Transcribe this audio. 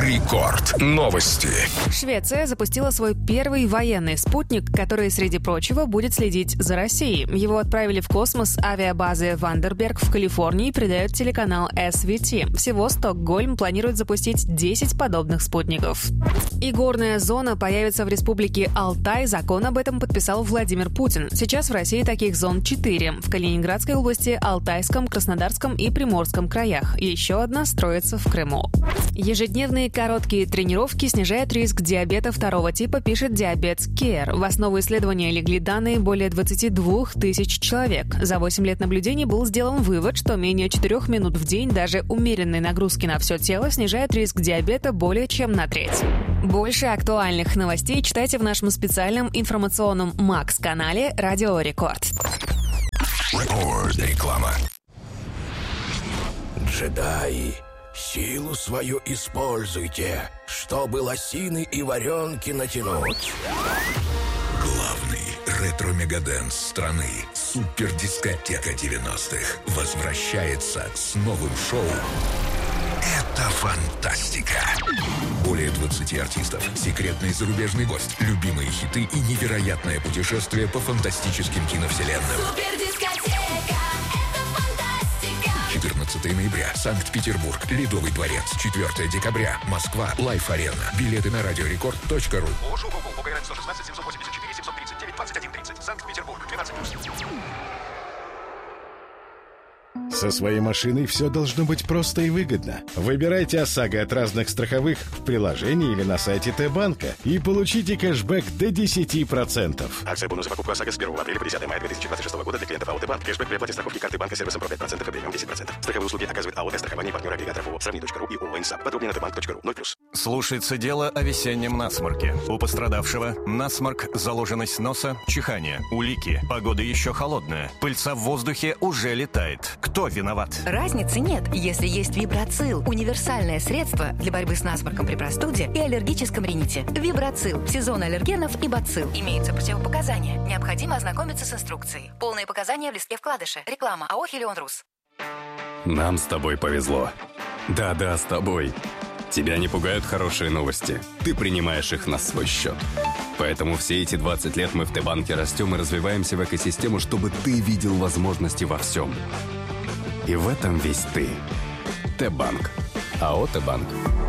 Рекорд. Новости. Швеция запустила свой первый военный спутник, который, среди прочего, будет следить за Россией. Его отправили в космос авиабазы Вандерберг в Калифорнии, передает телеканал SVT. Всего Стокгольм планирует запустить 10 подобных спутников. И горная зона появится в республике Алтай. Закон об этом подписал Владимир Путин. Сейчас в России таких зон 4. В Калининградской области, Алтайском, Краснодарском и Приморском краях. Еще одна строится в Крыму. Ежедневные короткие тренировки снижают риск диабета второго типа, пишет Diabetes Care. В основу исследования легли данные более 22 тысяч человек. За 8 лет наблюдений был сделан вывод, что менее 4 минут в день даже умеренной нагрузки на все тело снижает риск диабета более чем на треть. Больше актуальных новостей читайте в нашем специальном информационном Макс-канале «Радио Рекорд». Реклама. Джедаи, силу свою используйте, чтобы лосины и варенки натянуть. Главный ретро-мегадэнс страны, супердискотека 90-х, возвращается с новым шоу. Это фантастика. Более 20 артистов, секретный зарубежный гость, любимые хиты и невероятное путешествие по фантастическим киновселенным. Супердискотека, это фантастика. 14 ноября. Санкт-Петербург. Ледовый дворец. 4 декабря. Москва. Лайф-арена. Билеты на радиорекорд.ру. ОШУ ГУГЛ 116 784 739 21 30. Санкт-Петербург. 12+. Со своей машиной все должно быть просто и выгодно. Выбирайте ОСАГО от разных страховых в приложении или на сайте Т-банка и получите кэшбэк до 10%. Акция бонус за покупку ОСАГО с 1 апреля по 10 мая 2026 года для клиентов АО «Банк». Кэшбэк при оплате страховки карты банка сервисом ПРО 5% и премиум 10%. Страховые услуги оказывает АО «Страхование», партнер агрегатор ООО «Сравни.ру» и ООО «Инсап». Подробнее на tbank.ru. 0+. Слушается дело о весеннем насморке. У пострадавшего насморк, заложенность носа, чихание, улики. Погода еще холодная. Пыльца в воздухе уже летает. Кто виноват? Разницы нет, если есть Вибрацил. Универсальное средство для борьбы с насморком при простуде и аллергическом рините. Вибрацил. Сезон аллергенов и бацилл. Имеются противопоказания. Необходимо ознакомиться с инструкцией. Полные показания в листке вкладыша. Реклама АО «Хелион Рус». Нам с тобой повезло. Да-да, с тобой. Тебя не пугают хорошие новости. Ты принимаешь их на свой счет. Поэтому все эти 20 лет мы в Т-банке растем и развиваемся в экосистему, чтобы ты видел возможности во всем. И в этом весь ты. Т-банк. АО «Т-банк».